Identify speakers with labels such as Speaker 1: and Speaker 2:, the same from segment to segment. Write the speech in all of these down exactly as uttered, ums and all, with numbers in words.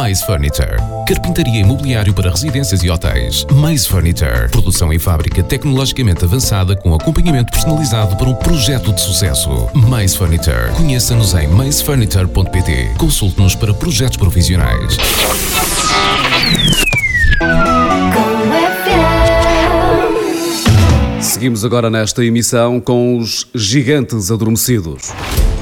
Speaker 1: Mais Furniture. Carpintaria e mobiliário para residências e hotéis. Mais Furniture. Produção em fábrica tecnologicamente avançada com acompanhamento personalizado para um projeto de sucesso. Mais Furniture. Conheça-nos em mais furniture ponto pt. Consulte-nos para projetos profissionais.
Speaker 2: Seguimos agora nesta emissão com os gigantes adormecidos.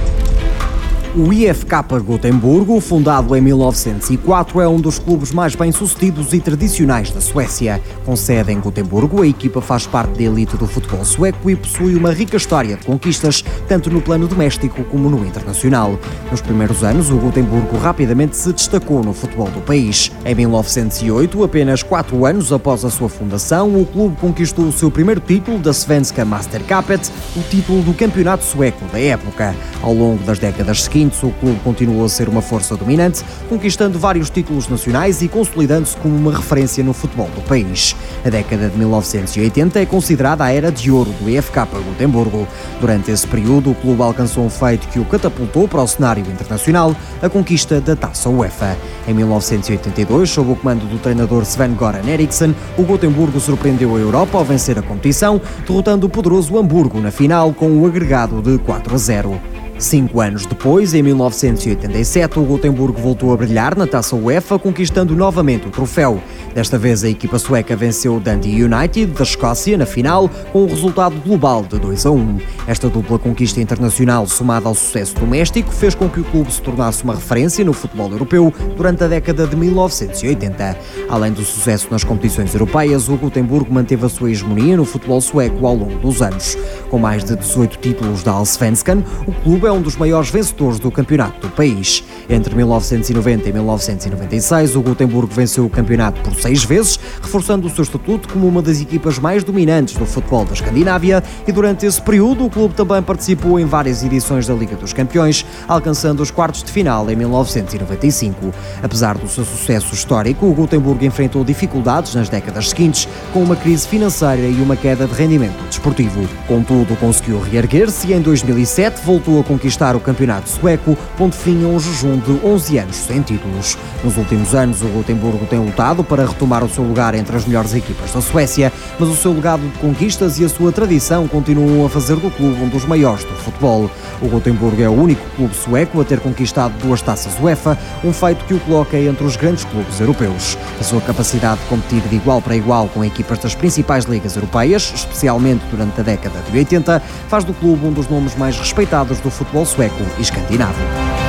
Speaker 3: O I F K Gotemburgo, fundado em mil novecentos e quatro, é um dos clubes mais bem-sucedidos e tradicionais da Suécia. Com sede em Gotemburgo, a equipa faz parte da elite do futebol sueco e possui uma rica história de conquistas, tanto no plano doméstico como no internacional. Nos primeiros anos, o Gotemburgo rapidamente se destacou no futebol do país. Em mil novecentos e oito, apenas quatro anos após a sua fundação, o clube conquistou o seu primeiro título da Svenska Mästerskapet, o título do campeonato sueco da época. Ao longo das décadas seguintes, o clube continuou a ser uma força dominante, conquistando vários títulos nacionais e consolidando-se como uma referência no futebol do país. A década de mil novecentos e oitenta é considerada a era de ouro do I F K Gotemburgo. Durante esse período, o clube alcançou um feito que o catapultou para o cenário internacional, a conquista da Taça UEFA. Em mil novecentos e oitenta e dois, sob o comando do treinador Sven-Göran Eriksson, o Gotemburgo surpreendeu a Europa ao vencer a competição, derrotando o poderoso Hamburgo na final com um agregado de quatro a zero. Cinco anos depois, em mil novecentos e oitenta e sete, o Gotemburgo voltou a brilhar na Taça UEFA, conquistando novamente o troféu. Desta vez, a equipa sueca venceu o Dundee United da Escócia na final, com um resultado global de dois a um. Esta dupla conquista internacional, somada ao sucesso doméstico, fez com que o clube se tornasse uma referência no futebol europeu durante a década de mil novecentos e oitenta. Além do sucesso nas competições europeias, o Gotemburgo manteve a sua hegemonia no futebol sueco ao longo dos anos. Com mais de dezoito títulos da Allsvenskan, o clube é um dos maiores vencedores do campeonato do país. Entre mil novecentos e noventa e mil novecentos e noventa e seis, o Gotemburgo venceu o campeonato por seis vezes, reforçando o seu estatuto como uma das equipas mais dominantes do futebol da Escandinávia, e durante esse período o clube também participou em várias edições da Liga dos Campeões, alcançando os quartos de final em mil novecentos e noventa e cinco. Apesar do seu sucesso histórico, o Gotemburgo enfrentou dificuldades nas décadas seguintes, com uma crise financeira e uma queda de rendimento desportivo. Contudo, conseguiu reerguer-se e em dois mil e sete voltou a conquistar o campeonato sueco, pondo fim a um jejum de onze anos sem títulos. Nos últimos anos, o Gotemburgo tem lutado para retomar o seu lugar entre as melhores equipas da Suécia, mas o seu legado de conquistas e a sua tradição continuam a fazer do clube um dos maiores do futebol. O Gotemburgo é o único clube sueco a ter conquistado duas taças UEFA, um feito que o coloca entre os grandes clubes europeus. A sua capacidade de competir de igual para igual com equipas das principais ligas europeias, especialmente durante a década de oitenta, faz do clube um dos nomes mais respeitados do futebol sueco e escandinavo.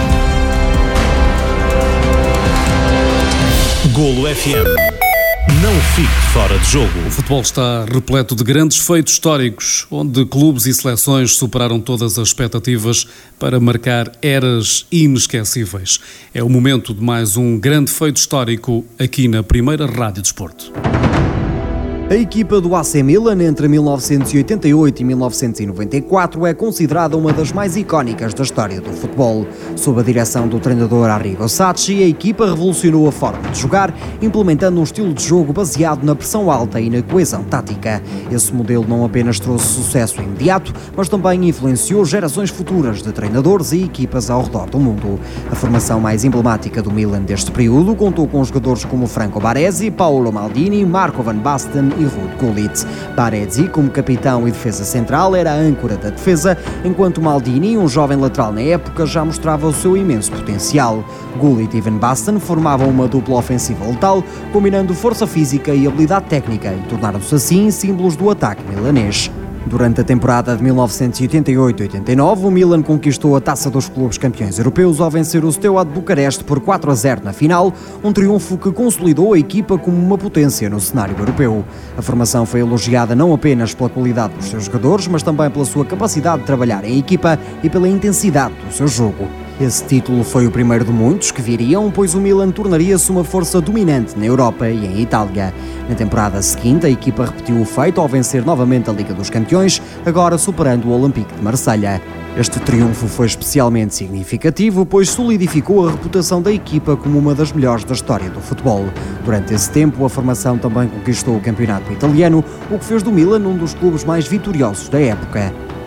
Speaker 4: Golo F M. Não fique fora de jogo.
Speaker 2: O futebol está repleto de grandes feitos históricos, onde clubes e seleções superaram todas as expectativas para marcar eras inesquecíveis. É o momento de mais um grande feito histórico aqui na Primeira Rádio Desporto.
Speaker 3: A equipa do A C Milan entre mil novecentos e oitenta e oito e mil novecentos e noventa e quatro é considerada uma das mais icónicas da história do futebol. Sob a direção do treinador Arrigo Sacchi, a equipa revolucionou a forma de jogar, implementando um estilo de jogo baseado na pressão alta e na coesão tática. Esse modelo não apenas trouxe sucesso imediato, mas também influenciou gerações futuras de treinadores e equipas ao redor do mundo. A formação mais emblemática do Milan deste período contou com jogadores como Franco Baresi, Paolo Maldini, Marco van Basten e Ruud Gullit. Baresi, como capitão e defesa central, era a âncora da defesa, enquanto Maldini, um jovem lateral na época, já mostrava o seu imenso potencial. Gullit e Van Basten formavam uma dupla ofensiva letal, combinando força física e habilidade técnica, e tornaram-se assim símbolos do ataque milanês. Durante a temporada de mil novecentos e oitenta e oito oitenta e nove, o Milan conquistou a Taça dos Clubes Campeões Europeus ao vencer o Steaua de Bucareste por quatro a zero na final, um triunfo que consolidou a equipa como uma potência no cenário europeu. A formação foi elogiada não apenas pela qualidade dos seus jogadores, mas também pela sua capacidade de trabalhar em equipa e pela intensidade do seu jogo. Esse título foi o primeiro de muitos que viriam, pois o Milan tornaria-se uma força dominante na Europa e em Itália. Na temporada seguinte, a equipa repetiu o feito ao vencer novamente a Liga dos Campeões, agora superando o Olympique de Marselha. Este triunfo foi especialmente significativo, pois solidificou a reputação da equipa como uma das melhores da história do futebol. Durante esse tempo, a formação também conquistou o campeonato italiano, o que fez do Milan um dos clubes mais vitoriosos da época.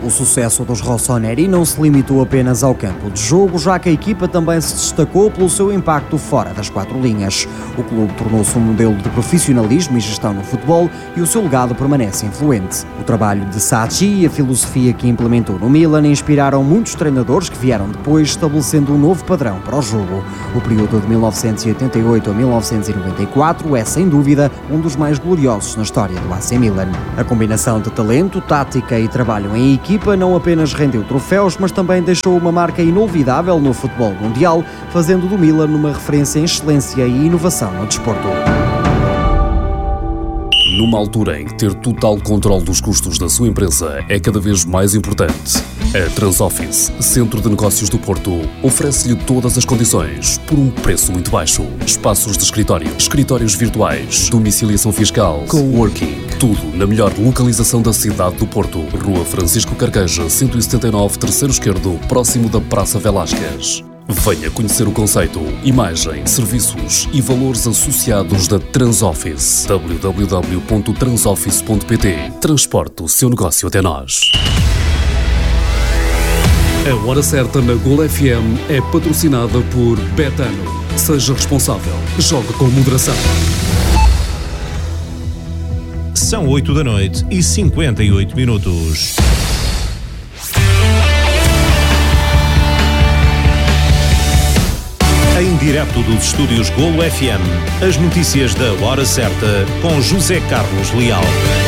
Speaker 3: O sucesso dos Rossoneri não se limitou apenas ao campo de jogo, já que a equipa também se destacou pelo seu impacto fora das quatro linhas. O clube tornou-se um modelo de profissionalismo e gestão no futebol e o seu legado permanece influente. O trabalho de Sacchi e a filosofia que implementou no Milan inspiraram muitos treinadores que vieram depois, estabelecendo um novo padrão para o jogo. O período de mil novecentos e oitenta e oito a mil novecentos e noventa e quatro é, sem dúvida, um dos mais gloriosos na história do A C Milan. A combinação de talento, tática e trabalho em equipa não apenas rendeu troféus, mas também deixou uma marca inolvidável no futebol mundial, fazendo do Milan uma referência em excelência e inovação no desporto.
Speaker 2: Numa altura em que ter total controle dos custos da sua empresa é cada vez mais importante, a Transoffice, Centro de Negócios do Porto, oferece-lhe todas as condições por um preço muito baixo. Espaços de escritório, escritórios virtuais, domiciliação fiscal, coworking, tudo na melhor localização da cidade do Porto. Rua Francisco Carqueja, cento e setenta e nove, terceiro esquerdo, próximo da Praça Velásquez. Venha conhecer o conceito, imagem, serviços e valores associados da Transoffice. w w w ponto transoffice ponto p t. Transporte o seu negócio até nós. A Hora Certa na Gol F M é patrocinada por Betano. Seja responsável. Jogue com moderação.
Speaker 4: São oito da noite e cinquenta e oito minutos. Em direto dos estúdios Golo F M, as notícias da Hora Certa com José Carlos Leal.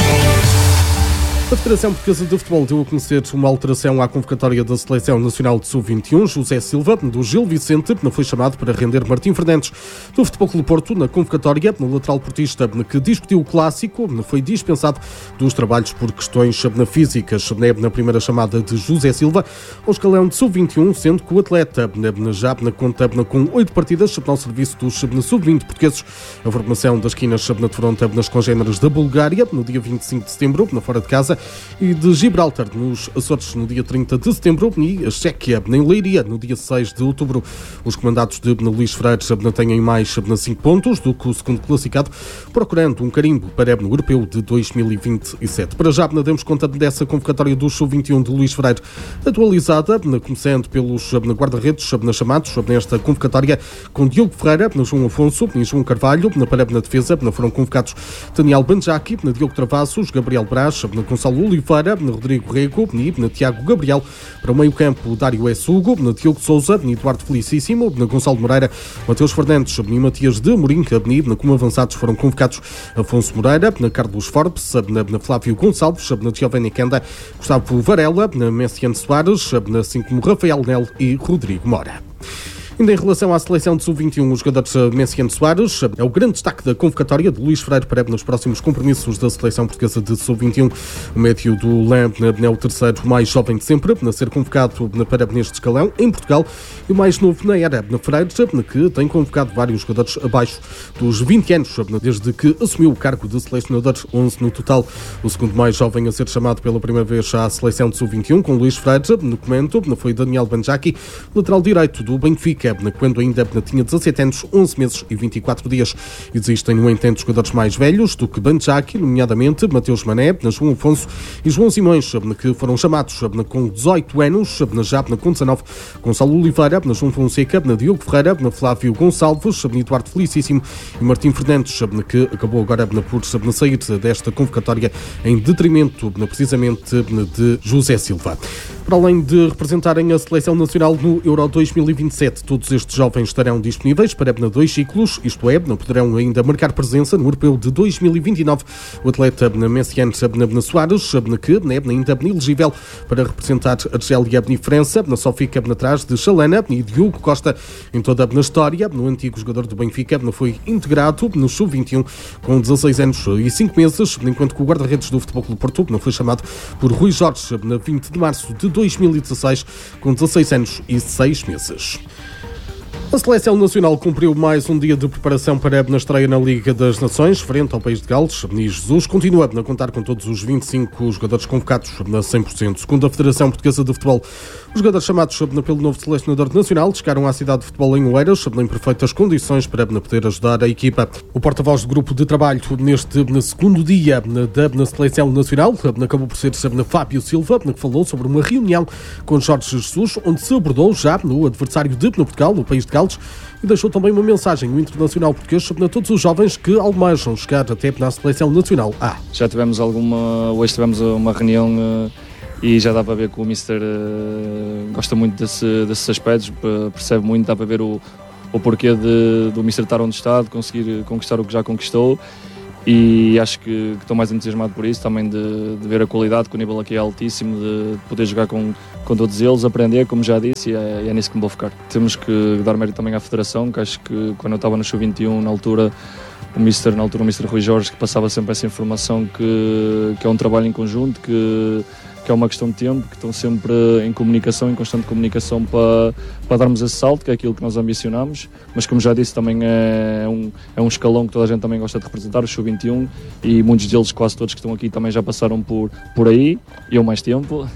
Speaker 5: A Federação Portuguesa de Futebol deu a conhecer uma alteração à convocatória da Seleção Nacional de sub vinte e um. José Silva, do Gil Vicente, foi chamado para render Martim Fernandes, do Futebol Clube Porto, na convocatória. No lateral portista, que discutiu o clássico, foi dispensado dos trabalhos por questões físicas. Na primeira chamada de José Silva ao escalão de sub vinte e um, sendo que o atleta já conta com oito partidas ao serviço dos sub vinte portugueses. A formação das quinas defronta nas congêneres da Bulgária, no dia vinte e cinco de setembro, na fora de casa, e de Gibraltar, nos Açores, no dia trinta de setembro, e a Chequia, em Leiria, no dia seis de outubro. Os comandados de Luís Freire têm mais cinco pontos do que o segundo classificado, procurando um carimbo para o Europeu de dois mil e vinte e sete. Para já, demos conta dessa convocatória do sub vinte e um de Luís Freire, atualizada, começando pelos guarda-redes chamados nesta convocatória, com Diogo Ferreira, João Afonso e João Carvalho. Para na defesa foram convocados Daniel Banjaki, Diogo Travassos, Gabriel Brás, Gonçalo Oliveira, Rodrigo Rego e Tiago Gabriel. Para o meio-campo, Dário Essugo, Diogo Sousa, Eduardo Felicíssimo, Gonçalo Moreira, Mateus Fernandes e Matias de Morim. Como avançados foram convocados Afonso Moreira, Carlos Forbes, Flávio Gonçalves, Giovanni Kenda, Gustavo Varela, Messiano Soares, assim como Rafael Nel e Rodrigo Mora. Ainda em relação à seleção de sub vinte e um, o jogador Messiano Soares é o grande destaque da convocatória de Luís Freire para nos próximos compromissos da seleção portuguesa de sub vinte e um. O médio do Lã é o terceiro mais jovem de sempre a ser convocado para neste escalão em Portugal e o mais novo na era Freire, que tem convocado vários jogadores abaixo dos vinte anos, desde que assumiu o cargo de selecionador, onze no total. O segundo mais jovem a ser chamado pela primeira vez à seleção de sub vinte e um, com Luís Freire no comando, foi Daniel Banjaki, lateral direito do Benfica, quando ainda tinha dezassete anos, onze meses e vinte e quatro dias. Existem, no entanto, jogadores mais velhos do que Banjaki, nomeadamente Mateus Mané, João Afonso e João Simões, que foram chamados com dezoito anos, já com dezanove, Gonçalo Oliveira, João Fonseca, Diogo Ferreira, Flávio Gonçalves, Eduardo Felicíssimo e Martim Fernandes, que acabou agora por sair desta convocatória em detrimento, precisamente, de José Silva. Para além de representarem a Seleção Nacional no Euro dois mil e vinte e sete, todos estes jovens estarão disponíveis para dois ciclos, isto é, não poderão ainda marcar presença no Europeu de dois mil e vinte e nove. O atleta Messiano Soares, que ainda é elegível para representar a Argélia e França, só fica atrás de Chalana e Diogo Costa. Em toda a história, o antigo jogador do Benfica foi integrado no sub vinte e um com dezasseis anos e cinco meses, enquanto que o guarda-redes do Futebol Clube Porto foi chamado por Rui Jorge na vinte de março de dois mil e dezasseis com dezasseis anos e seis meses. A Seleção Nacional cumpriu mais um dia de preparação para na estreia na Liga das Nações, frente ao País de Gales. E Jesus continua a contar com todos os vinte e cinco jogadores convocados na cem por cento. Segundo a Federação Portuguesa de Futebol, os jogadores chamados pelo novo selecionador nacional chegaram à cidade de futebol em Oeiras em perfeitas condições para poder ajudar a equipa. O porta-voz do grupo de trabalho neste segundo dia da Seleção Nacional acabou por ser Fábio Silva, que falou sobre uma reunião com Jorge Jesus, onde se abordou já no adversário de Portugal, o País de Gales, e deixou também uma mensagem no internacional português a todos os jovens que almejam chegar até na Seleção Nacional A.
Speaker 6: Já tivemos alguma, hoje tivemos uma reunião uh, e já dá para ver que o Mister uh, gosta muito desse, desses aspectos, percebe muito, dá para ver o, o porquê de, do Mister estar onde está, de conseguir conquistar o que já conquistou. E acho que, que estou mais entusiasmado por isso, também de, de ver a qualidade, que o nível aqui é altíssimo, de poder jogar com, com todos eles, aprender, como já disse, e é, é nisso que me vou focar. Temos que dar mérito também à Federação, que acho que quando eu estava no sub vinte e um, na altura, o Mister, na altura o Mister Rui Jorge, que passava sempre essa informação que, que é um trabalho em conjunto, que, que é uma questão de tempo, que estão sempre em comunicação, em constante comunicação para, para darmos esse salto, que é aquilo que nós ambicionamos, mas como já disse também é um, é um escalão que toda a gente também gosta de representar, o sub vinte e um, e muitos deles, quase todos que estão aqui também já passaram por, por aí, eu mais tempo,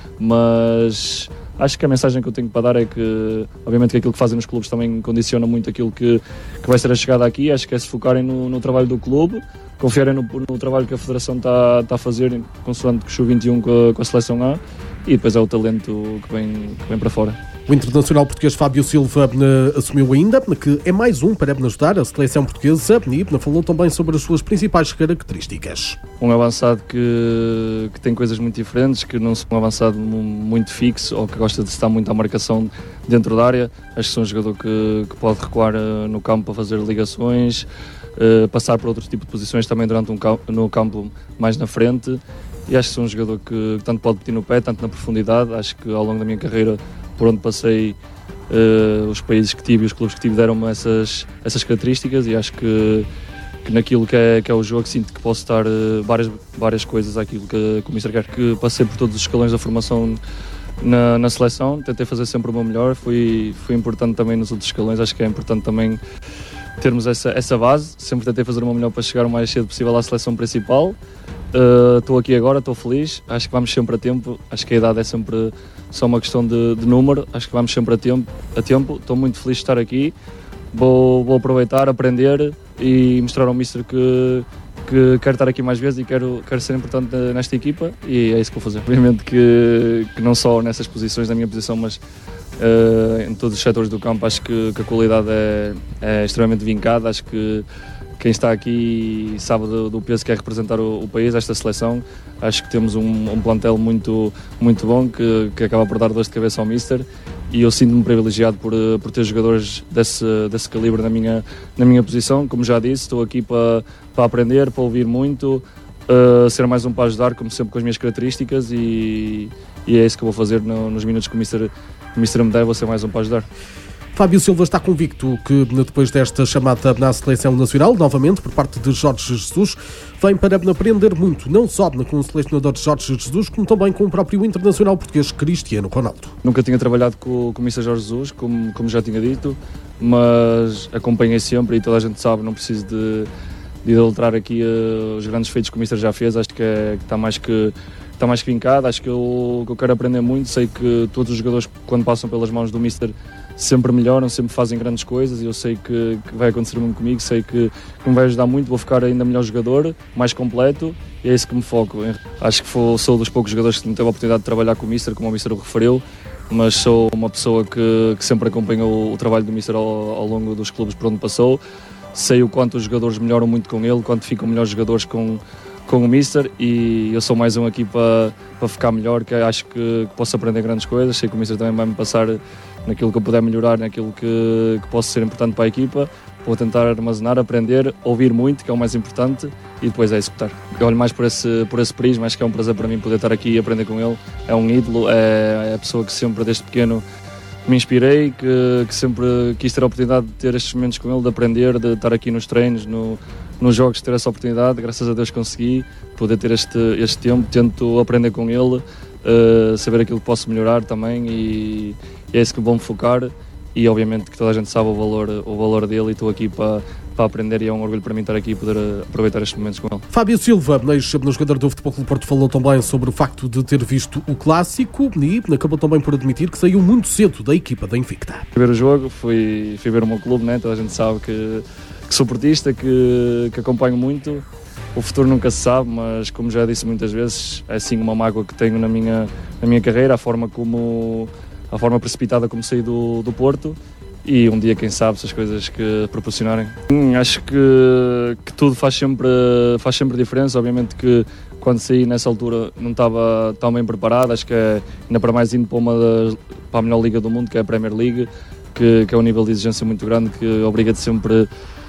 Speaker 6: mas acho que a mensagem que eu tenho para dar é que, obviamente que aquilo que fazem nos clubes também condiciona muito aquilo que, que vai ser a chegada aqui, acho que é se focarem no, no trabalho do clube, confiarem no, no trabalho que a Federação está, está a fazer, consoante o sub vinte e um com a, com a Seleção A, e depois é o talento que vem, que vem para fora.
Speaker 5: O internacional português Fábio Silva uh, assumiu ainda que é mais um para ajudar a seleção portuguesa e falou também sobre as suas principais características.
Speaker 6: Um avançado que, que tem coisas muito diferentes, que não é um avançado muito fixo ou que gosta de estar muito à marcação dentro da área. Acho que sou um jogador que, que pode recuar uh, no campo para fazer ligações, uh, passar por outro tipo de posições também durante um campo, no campo mais na frente. E acho que sou um jogador que tanto pode pedir no pé, tanto na profundidade. Acho que ao longo da minha carreira, por onde passei, uh, os países que tive e os clubes que tive deram-me essas, essas características, e acho que, que naquilo que é, que é o jogo sinto que posso dar uh, várias, várias coisas àquilo que, que o Mister quer. Que passei por todos os escalões da formação na, na seleção, tentei fazer sempre o meu melhor, fui, fui importante também nos outros escalões, acho que é importante também termos essa, essa base, sempre tentei fazer o meu melhor para chegar o mais cedo possível à seleção principal. Estou uh, aqui agora, estou feliz, acho que vamos sempre a tempo, acho que a idade é sempre só uma questão de, de número, acho que vamos sempre a tempo, a tempo. Estou muito feliz de estar aqui, vou, vou aproveitar, aprender e mostrar ao Mister que, que quero estar aqui mais vezes e quero, quero ser importante nesta equipa, e é isso que vou fazer. Obviamente que, que não só nessas posições, na minha posição, mas uh, em todos os setores do campo, acho que, que a qualidade é, é extremamente vincada, acho que quem está aqui sabe do, do peso que é representar o, o país, esta seleção. Acho que temos um, um plantel muito, muito bom que, que acaba por dar dor de cabeça ao Mister, e eu sinto-me privilegiado por, por ter jogadores desse, desse calibre na minha, na minha posição. Como já disse, estou aqui para, para aprender, para ouvir muito, uh, ser mais um para ajudar, como sempre com as minhas características, e, e é isso que eu vou fazer no, nos minutos que o Mister, o Mister me der, vou ser mais um para ajudar.
Speaker 5: Fábio Silva está convicto que, depois desta chamada na Seleção Nacional, novamente por parte de Jorge Jesus, vem para aprender muito, não só com o selecionador Jorge Jesus, como também com o próprio internacional português Cristiano Ronaldo.
Speaker 6: Nunca tinha trabalhado com, com o mister Jorge Jesus, como, como já tinha dito, mas acompanhei sempre, e toda a gente sabe, não preciso de, de adulterar aqui uh, os grandes feitos que o mister já fez. Acho que, é, que está mais que... está mais que vincado, acho que eu, que eu quero aprender muito. Sei que todos os jogadores, quando passam pelas mãos do mister, sempre melhoram, sempre fazem grandes coisas, e eu sei que, que vai acontecer muito comigo, sei que, que me vai ajudar muito, vou ficar ainda melhor jogador, mais completo, e é isso que me foco. Acho que sou, sou dos poucos jogadores que não teve a oportunidade de trabalhar com o mister, como o mister o referiu, mas sou uma pessoa que, que sempre acompanhou o trabalho do mister ao, ao longo dos clubes por onde passou. Sei o quanto os jogadores melhoram muito com ele, quanto ficam melhores jogadores com com o mister, e eu sou mais um aqui para, para ficar melhor, que acho que, que posso aprender grandes coisas. Sei que o mister também vai me passar naquilo que eu puder melhorar, naquilo que, que posso ser importante para a equipa. Vou tentar armazenar, aprender, ouvir muito, que é o mais importante, e depois é executar. Eu olho mais por esse, por esse prisma, acho que é um prazer para mim poder estar aqui e aprender com ele. É um ídolo, é, é a pessoa que sempre desde pequeno me inspirei, que, que sempre quis ter a oportunidade de ter estes momentos com ele, de aprender, de estar aqui nos treinos, no, nos jogos, ter essa oportunidade. Graças a Deus consegui poder ter este, este tempo, tento aprender com ele, uh, saber aquilo que posso melhorar também, e, e é isso que vou me focar, e obviamente que toda a gente sabe o valor, o valor dele, e estou aqui para, para aprender, e é um orgulho para mim estar aqui e poder aproveitar estes momentos com ele.
Speaker 5: Fábio Silva, ex-jogador do Futebol Clube do Porto, falou também sobre o facto de ter visto o clássico e acabou também por admitir que saiu muito cedo da equipa da Invicta.
Speaker 6: Fui ver o jogo, fui, fui ver o meu clube, né? Toda a gente sabe que, que sou portista, que, que acompanho muito. O futuro nunca se sabe, mas como já disse muitas vezes, é sim uma mágoa que tenho na minha, na minha carreira, a forma como a forma precipitada como saí do, do Porto, e um dia quem sabe se as coisas que proporcionarem. Hum, acho que, que tudo faz sempre, faz sempre diferença. Obviamente que quando saí nessa altura não estava tão bem preparado, acho que é, ainda para mais indo para, uma das, para a melhor liga do mundo, que é a Premier League, que, que é um nível de exigência muito grande, que obriga-te sempre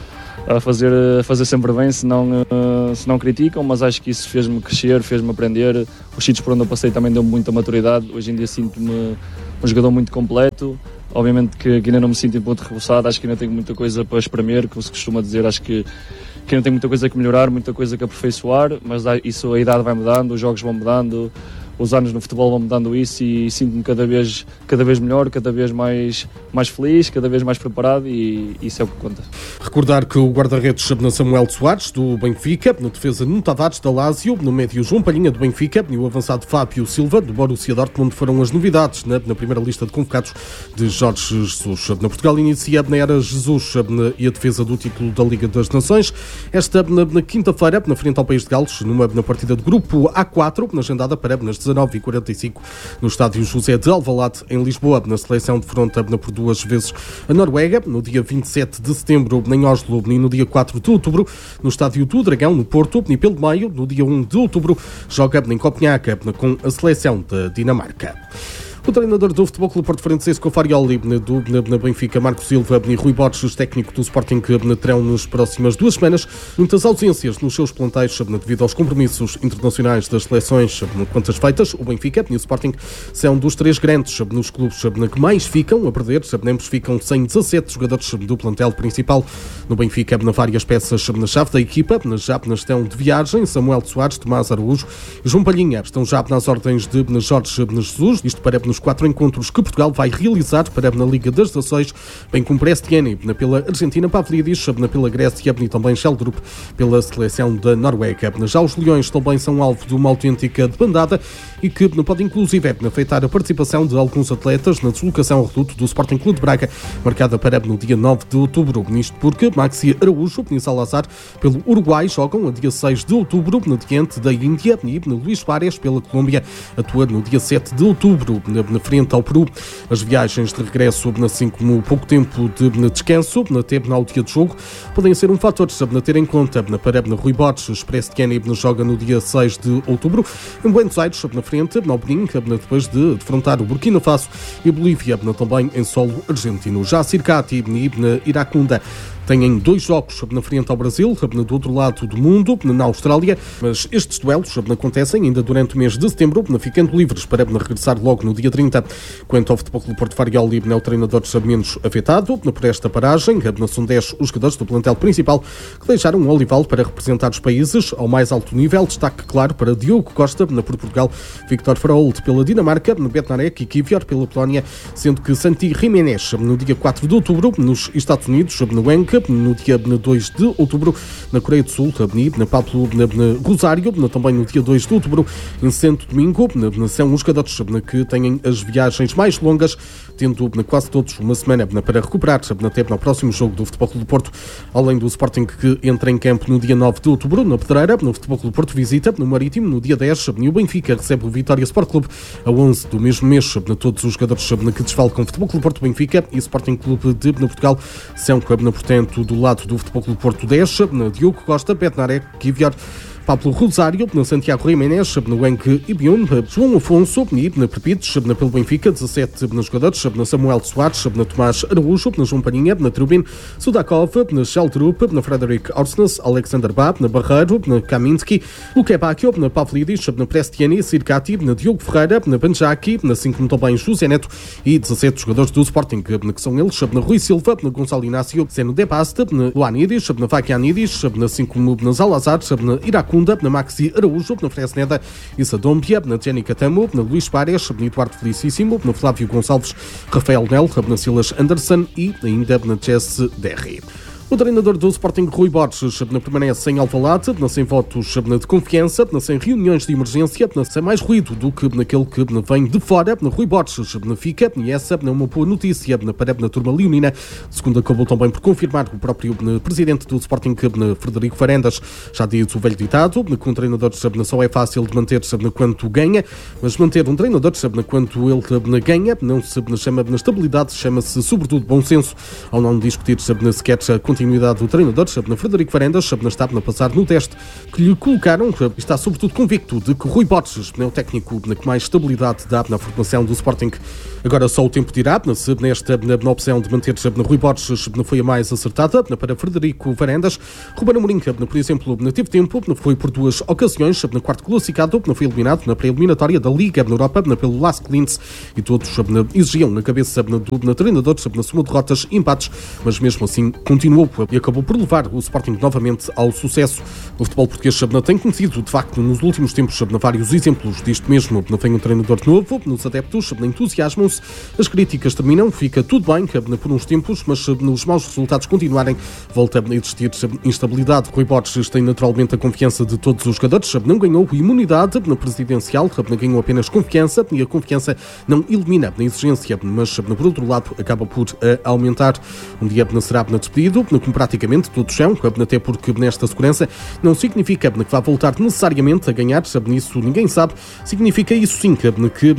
Speaker 6: a fazer, a fazer sempre bem, se não, uh, se não criticam, mas acho que isso fez-me crescer, fez-me aprender. Os sítios por onde eu passei também deu-me muita maturidade. Hoje em dia sinto-me um jogador muito completo. Obviamente que, que ainda não me sinto em ponto rebuçado, acho que ainda tenho muita coisa para espremer, como se costuma dizer, acho que, que ainda tenho muita coisa que melhorar, muita coisa que aperfeiçoar, mas isso, a idade vai mudando, os jogos vão mudando, os anos no futebol vão mudando isso, e sinto-me cada vez, cada vez melhor, cada vez mais, mais feliz, cada vez mais preparado, e isso é o que conta.
Speaker 5: Recordar que o guarda-redes na Samuel Soares, do Benfica, na defesa Nuno Tavares, da Lazio, no médio João Palhinha, do Benfica, e o avançado Fábio Silva, do Borussia Dortmund, foram as novidades na, na primeira lista de convocados de Jorge Jesus. Na Portugal inicia na era Jesus na, e a defesa do título da Liga das Nações. Esta na, na quinta-feira, na frente ao País de Gales, numa na partida de grupo A quatro, na agendada para nas dezanove e quarenta e cinco, no estádio José de Alvalade, em Lisboa. Na seleção defronta por duas vezes a Noruega, no dia vinte e sete de setembro em Oslo, e no dia quatro de outubro no estádio do Dragão, no Porto, e pelo meio, no dia um de outubro, joga em Copenhague com a seleção da Dinamarca. O treinador do Futebol Clube Porto Francisco Farioli, do na Benfica, Marco Silva, e Rui Borges, técnico do Sporting, terão nas próximas duas semanas muitas ausências nos seus plantéis devido aos compromissos internacionais das seleções. Quantas feitas, o Benfica e o Sporting são dos três grandes nos clubes que mais ficam a perder. Ambos ficam sem dezassete jogadores do plantel principal. No Benfica, na várias peças na chave da equipa, já estão de viagem Samuel Soares, Tomás Araújo e João Palhinha. Estão já nas ordens de Jorge Jesus, isto para nos quatro encontros que Portugal vai realizar para na Liga das Nações, bem como Prestiani pela Argentina, Pavlidis pela Grécia e também Sheldrup pela seleção da Noruega. Já os Leões também são alvo de uma autêntica debandada e que pode inclusive afetar a participação de alguns atletas na deslocação ao reduto do Sporting Clube de Braga, marcada para no dia nove de outubro. Isto porque Maxi Araújo e Salazar pelo Uruguai jogam a dia seis de outubro no diante da Índia, e Luís Suárez pela Colômbia atua no dia sete de outubro na frente ao Peru. As viagens de regresso, assim como pouco tempo de descanso até ao dia de jogo, podem ser um fator a ter em conta para Rui Borges. Prestiani joga no dia seis de outubro em Buenos Aires, na frente ao Benin, depois de defrontar o Burkina Faso e a Bolívia, também em solo argentino. Já Circati e Iracunda têm dois jogos na frente ao Brasil, do outro lado do mundo, na Austrália, mas estes duelos acontecem ainda durante o mês de setembro, ficando livres para regressar logo no dia trinta. Quanto ao Futebol Clube Porto Farioli, é o treinador menos afetado por esta paragem. São dez os jogadores do plantel principal que deixaram o Olival para representar os países ao mais alto nível. Destaque claro para Diogo Costa por Portugal, Victor Faraolt pela Dinamarca, Betnarek e Kivior pela Polónia, sendo que Santi Jiménez no dia quatro de outubro nos Estados Unidos, no Enca, no dia dois de outubro na Coreia do Sul, na Pablo na Rosário, também no dia dois de outubro em Santo Domingo. São os jogadores que têm as viagens mais longas, tendo quase todos uma semana para recuperar até no próximo jogo do Futebol Clube do Porto, além do Sporting que entra em campo no dia nove de outubro na Pedreira. No Futebol Clube do Porto visita no Marítimo no dia dez, e o Benfica recebe o Vitória Sport Clube a onze do mesmo mês. Todos os jogadores que desfalcam o Futebol Clube do Porto, Benfica e Sporting Clube de Portugal são, portanto, do lado do Futebol Clube do Porto dez, Diogo Costa, Betnarek, Kivior, Pablo Rosário, no Santiago Jiménez, no Enque Ibiun, João Afonso, e na Perpites, pelo Benfica, dezassete nos jogadores, na Samuel Soares, na Tomás Araújo, na João Palhinha, na Trubin, Sudakov, na Sheldrup, na Frederic Orsnes, Alexander Bab, na Barreiro, na Kaminski, Lukebakio, na Pavlidis, na Prestiani, Circati, na Diogo Ferreira, na Banjaki, assim como também José Neto e dezassete jogadores do Sporting, que são eles, na Rui Silva, na Gonçalo Inácio, Zeno Depaste, na Luanidis, na Vaquianidis, assim como na Salazar, na Irac Facunda, na Maxi Araújo, na Fresneda e Sadómbia, na Jenny Catamo, na Luís Pares, na Eduardo Felicíssimo, na Flávio Gonçalves, Rafael Nel, na Silas Anderson e ainda na Jesse Derry. O treinador do Sporting, Rui Borges, permanece sem Alvalade, sem votos de confiança, sem reuniões de emergência, sem mais ruído do que naquele que vem de fora. Rui Borges fica, e essa é uma boa notícia para a turma leonina, segundo acabou também por confirmar o próprio presidente do Sporting, Frederico Varandas. Já diz o velho ditado, que um treinador só é fácil de manter quanto ganha, mas manter um treinador quanto ele ganha não se chama de estabilidade, chama-se sobretudo bom senso, ao não discutir sequer a continuidade do treinador, Frederico Varandas, está a passar no teste que lhe colocaram, está sobretudo convicto de que Rui Borges é o técnico que mais estabilidade dá na formação do Sporting. Agora só o tempo dirá se nesta na opção de manter Rui Borges foi a mais acertada para Frederico Varandas. Ruben Amorim, por exemplo, teve tempo, foi por duas ocasiões, na quarto classificado, foi eliminado na pré-eliminatória da Liga na Europa pelo Lask Linz, e todos exigiam na cabeça do treinador na soma derrotas e empates, mas mesmo assim continuou e acabou por levar o Sporting novamente ao sucesso. O futebol português tem conhecido, de facto, nos últimos tempos, vários exemplos disto mesmo. Vem um treinador novo, nos adeptos entusiasmam-se, as críticas terminam, fica tudo bem por uns tempos, mas nos maus resultados continuarem, volta a existir instabilidade. Rui Borges tem naturalmente a confiança de todos os jogadores, não ganhou imunidade na presidencial, ganhou apenas confiança, e a confiança não elimina a exigência, mas por outro lado acaba por aumentar. Um dia será despedido, como praticamente todos são, até porque nesta segurança não significa que vá voltar necessariamente a ganhar, nisso ninguém sabe. Significa isso sim que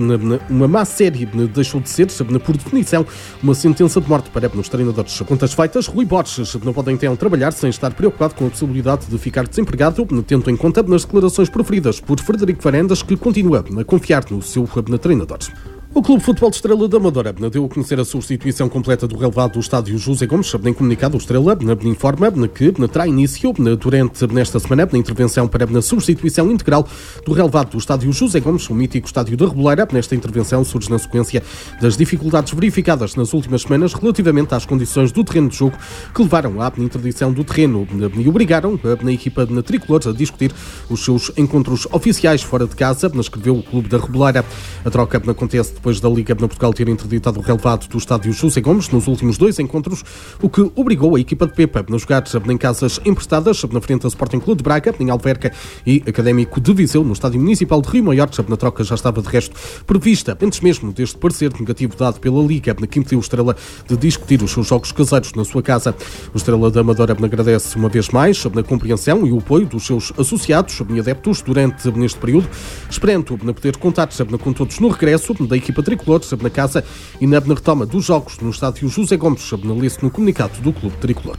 Speaker 5: uma má série deixou de ser, por definição, uma sentença de morte para os treinadores. Contas feitas, Rui Borges não pode então trabalhar sem estar preocupado com a possibilidade de ficar desempregado, tendo em conta nas declarações proferidas por Frederico Varandas, que continua a confiar no seu treinador. O Clube de Futebol de Estrela da Amadora deu a conhecer a substituição completa do relevado do estádio José Gomes. Em comunicado, o Estrela informa que terá início durante nesta semana a intervenção para a substituição integral do relevado do estádio José Gomes, o mítico estádio da Reboleira. Nesta intervenção surge na sequência das dificuldades verificadas nas últimas semanas relativamente às condições do terreno de jogo, que levaram à interdição do terreno e obrigaram a equipa tricolor a discutir os seus encontros oficiais fora de casa, escreveu o Clube da Reboleira. A troca acontece depois da Liga de Portugal ter interditado o relevado do estádio José Gomes nos últimos dois encontros, o que obrigou a equipa de Pepa a jogar em casas emprestadas, na frente ao Sporting Clube de Braga, em Alverca, e Académico de Viseu, no estádio municipal de Rio Maior. Na troca já estava de resto prevista, antes mesmo deste parecer negativo dado pela Liga, que impediu o Estrela de discutir os seus jogos caseiros na sua casa. O Estrela da Amadora agradece uma vez mais a compreensão e o apoio dos seus associados e adeptos durante neste período, esperando poder contar com todos no regresso da equipa tricolor na casa e na retoma dos jogos no estádio José Gomes, lê-se no comunicado do Clube Tricolor.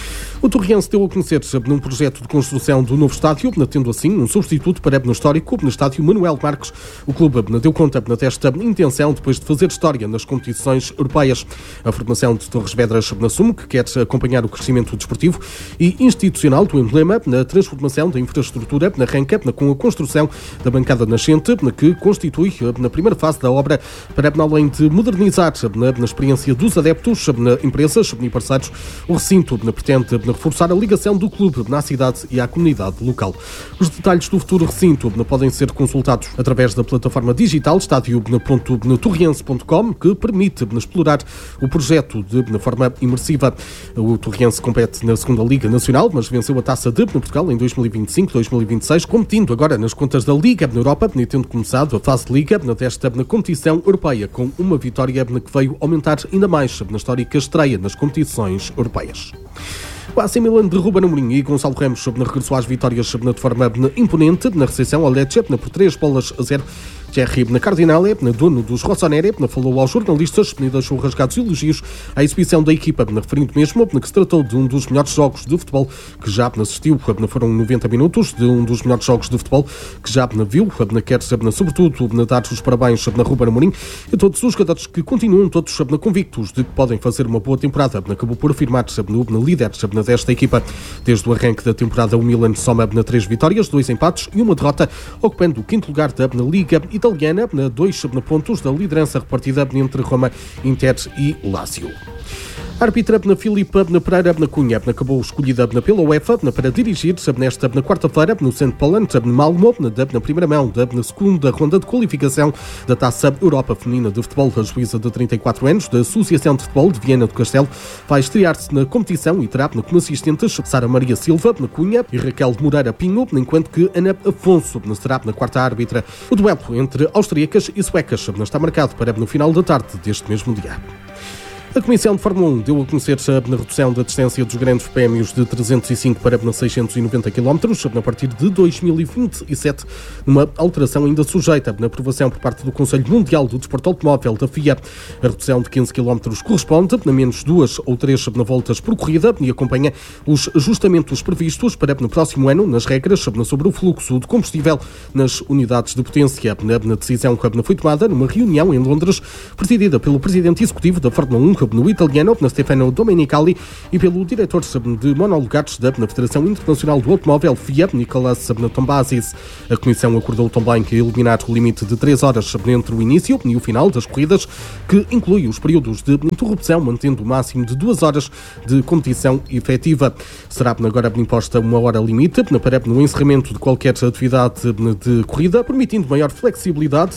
Speaker 5: O Torriense deu a conhecer num projeto de construção do novo estádio, tendo assim um substituto para o histórico no estádio Manuel Marques. O clube deu conta desta intenção depois de fazer história nas competições europeias. A formação de Torres Vedras assume que quer acompanhar o crescimento desportivo e institucional do emblema na transformação da infraestrutura, arranca com a construção da bancada nascente, que constitui na primeira fase da obra para, além de modernizar na experiência dos adeptos, empresas e parceiros, o recinto pretende reforçar a ligação do clube na cidade e à comunidade local. Os detalhes do futuro recinto podem ser consultados através da plataforma digital estádio ponto torriense ponto com, que permite explorar o projeto de forma imersiva. O Torriense compete na segunda Liga Nacional, mas venceu a Taça de Portugal em dois mil e vinte e cinco dois mil e vinte e seis, competindo agora nas contas da Liga na Europa, e tendo começado a fase de Liga desta competição europeia, com uma vitória que veio aumentar ainda mais na histórica estreia nas competições europeias. O A C Milan de Ruben Amorim e Gonçalo Ramos regressou às vitórias de forma imponente na recepção ao Lecce por três bolas a zero. Thierry Cardinale, dono dos Rossoneri, falou aos jornalistas e deixou rasgados elogios à exibição da equipa, referindo mesmo que se tratou de um dos melhores jogos de futebol que já assistiu. Foram noventa minutos de um dos melhores jogos de futebol que já viu. Quer sobretudo dar os parabéns a Ruben Amorim e a todos os jogadores que continuam todos convictos de que podem fazer uma boa temporada. Acabou por afirmar no líder desta equipa. Desde o arranque da temporada, o Milan soma três vitórias, dois empates e uma derrota, ocupando o quinto lugar da Liga Italiana, dois pontos da liderança repartida entre Roma, Inter e Lazio. Árbitra na Filipa na Pereira na Cunha acabou escolhida pela UEFA para dirigir nesta na quarta-feira no Saint Poland na Malmo na primeira mão na segunda ronda de qualificação da Taça Europa Feminina de Futebol. A juíza de trinta e quatro anos da Associação de Futebol de Viana do Castelo vai estrear-se na competição e terá como assistentes Sara Maria Silva na Cunha e Raquel Moreira Pinho, enquanto que Ana Afonso será na quarta árbitra. O duelo entre austríacas e suecas está marcado para no final da tarde deste mesmo dia. A Comissão de Fórmula um deu a conhecer a redução da distância dos grandes prémios de trezentos e cinco para seiscentos e noventa quilómetros a partir de dois mil e vinte e sete, numa alteração ainda sujeita na aprovação por parte do Conselho Mundial do Desporto Automóvel da F I A. A redução de quinze quilómetros corresponde a menos duas ou três voltas por corrida e acompanha os ajustamentos previstos para no próximo ano nas regras sobre o fluxo de combustível nas unidades de potência. A decisão foi tomada numa reunião em Londres, presidida pelo presidente executivo da Fórmula um, no italiano, na Stefano Domenicali, e pelo diretor de monolugares da Federação Internacional do Automóvel, F I A, Nicolas Tombazis. A Comissão acordou também que eliminar o limite de três horas entre o início e o final das corridas, que inclui os períodos de interrupção, mantendo o máximo de duas horas de competição efetiva. Será agora imposta uma hora limite para o encerramento de qualquer atividade de corrida, permitindo maior flexibilidade